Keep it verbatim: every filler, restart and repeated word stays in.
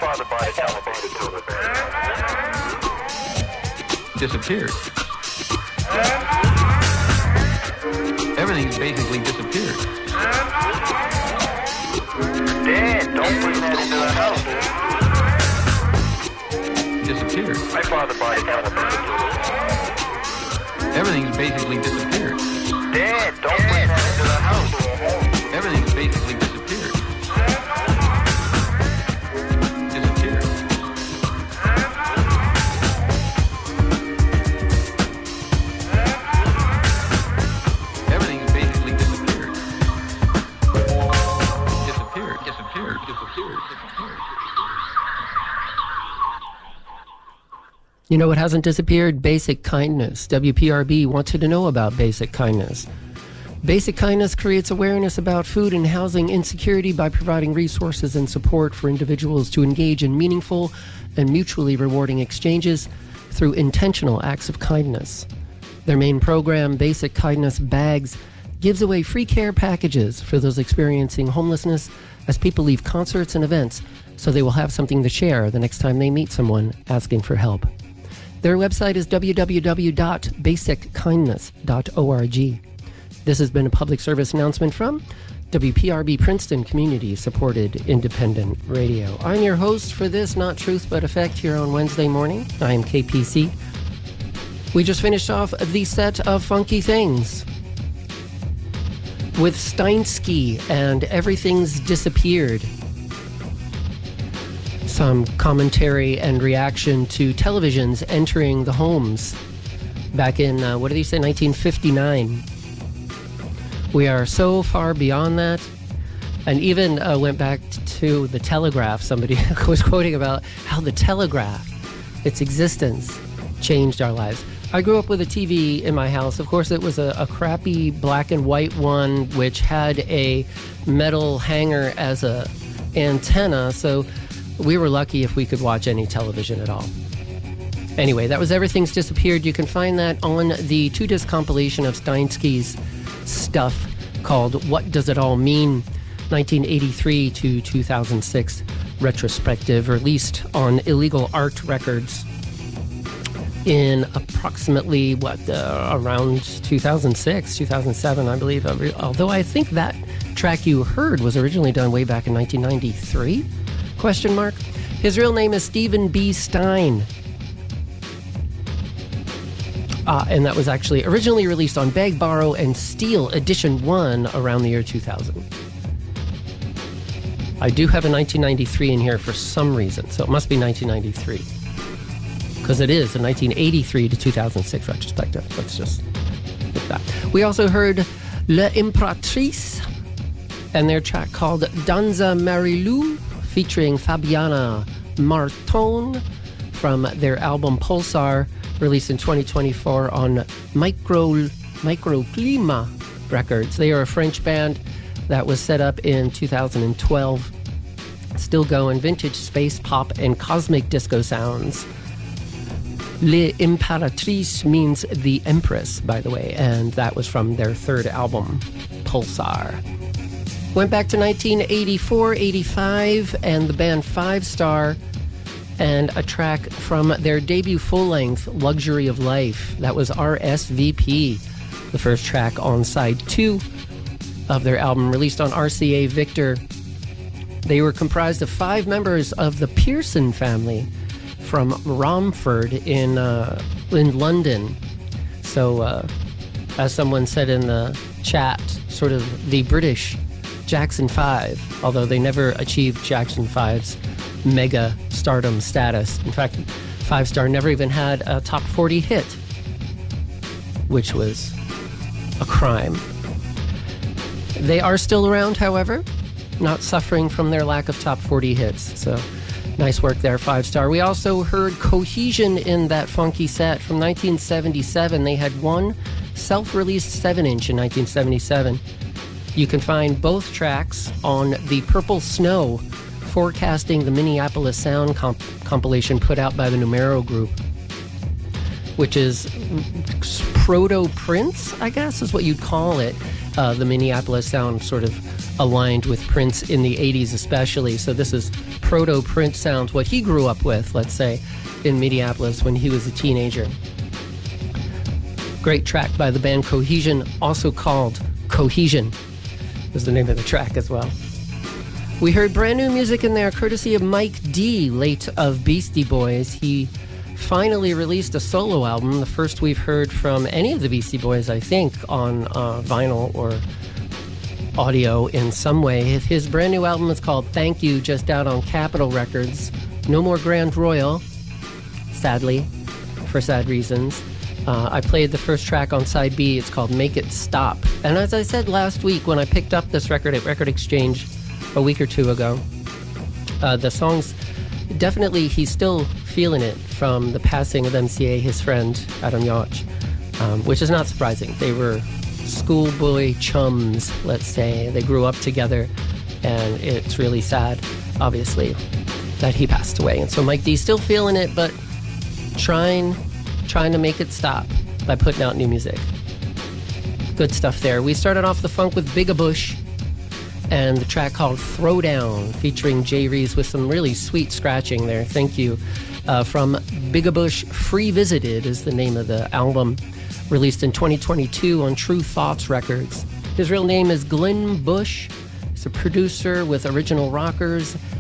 father bought a television to the bed. Disappeared. Everything's basically disappeared. Dad, don't bring that into the house. Disappeared. My father bought a television to the bed. Everything's basically disappeared. Dad, don't bring that into the house. Everything's basically disappeared. Disappeared. Everything's basically disappeared. Disappeared. Disappeared. Disappeared. Disappeared. You know what hasn't disappeared? Basic kindness. W P R B wants you to know about basic kindness. Basic kindness creates awareness about food and housing insecurity by providing resources and support for individuals to engage in meaningful and mutually rewarding exchanges through intentional acts of kindness. Their main program, Basic Kindness Bags, gives away free care packages for those experiencing homelessness as people leave concerts and events, so they will have something to share the next time they meet someone asking for help. Their website is w w w dot basic kindness dot org. This has been a public service announcement from W P R B Princeton Community Supported Independent Radio. I'm your host for this Not Truth But Effect here on Wednesday morning. I am K P C. We just finished off the set of Funky Things with Steinsky and Everything's Disappeared. Some commentary and reaction to televisions entering the homes back in, uh, what did he say, nineteen fifty-nine. We are so far beyond that. And even uh, went back to the telegraph. Somebody was quoting about how the telegraph, its existence, changed our lives. I grew up with a T V in my house. Of course, it was a, a crappy black and white one, which had a metal hanger as a antenna. So we were lucky if we could watch any television at all. Anyway, that was Everything's Disappeared. You can find that on the two-disc compilation of Steinsky's stuff called What Does It All Mean? nineteen eighty-three to two thousand six retrospective, released on Illegal Art Records in approximately, what, uh, around two thousand six, two thousand seven, I believe. Although I think that track you heard was originally done way back in nineteen ninety-three? Question mark. His real name is Stephen B. Stein. Uh, and that was actually originally released on Beg, Borrow, and Steal Edition one around the year two thousand. I do have a nineteen ninety-three in here for some reason, so it must be nineteen ninety-three. Because it is a nineteen eighty-three to two thousand six retrospective. Let's just get that. We also heard La Imperatrice and their track called Danza Marilou, featuring Fabiana Marton from their album Pulsar, released in twenty twenty-four on Micro Microclima Records. They are a French band that was set up in two thousand twelve. Still going, vintage space pop and cosmic disco sounds. L'Imperatrice means the Empress, by the way, and that was from their third album, Pulsar. Went back to nineteen eighty-four eighty-five and the band Five Star, and a track from their debut full-length, Luxury of Life. That was R S V P, the first track on side two of their album, released on R C A Victor. They were comprised of five members of the Pearson family from Romford in uh, in London. So, uh, as someone said in the chat, sort of the British Jackson five, although they never achieved Jackson five's mega stardom status. In fact, Five Star never even had a top forty hit, which was a crime. They are still around, however, not suffering from their lack of top forty hits. So nice work there, Five Star. We also heard Cohesion in that funky set from nineteen seventy-seven. They had one self-released seven inch in nineteen seventy-seven. You can find both tracks on the Purple Snow Forecasting the Minneapolis Sound comp- compilation put out by the Numero Group, which is proto-Prince, I guess, is what you'd call it. Uh, the Minneapolis Sound sort of aligned with Prince in the eighties especially. So this is proto-Prince sounds, what he grew up with, let's say, in Minneapolis when he was a teenager. Great track by the band Cohesion, also called Cohesion, was the name of the track as well. We heard brand new music in there, courtesy of Mike D, late of Beastie Boys. He finally released a solo album, the first we've heard from any of the Beastie Boys, I think, on uh, vinyl or audio in some way. His brand new album is called Thank You, just out on Capitol Records. No more Grand Royal, sadly, for sad reasons. Uh, I played the first track on side B. It's called Make It Stop. And as I said last week when I picked up this record at Record Exchange a week or two ago, uh, the songs, definitely he's still feeling it from the passing of M C A, his friend, Adam Yauch, um, which is not surprising. They were schoolboy chums, let's say. They grew up together, and it's really sad, obviously, that he passed away. And so Mike D's still feeling it, but trying, trying to make it stop by putting out new music. Good stuff there. We started off the funk with Bigabush and the track called Throwdown, featuring Jay Reeves with some really sweet scratching there. Thank you. Uh, from Bigabush, Free Visited is the name of the album, released in twenty twenty-two on True Thoughts Records. His real name is Glenn Bush. He's a producer with Original Rockers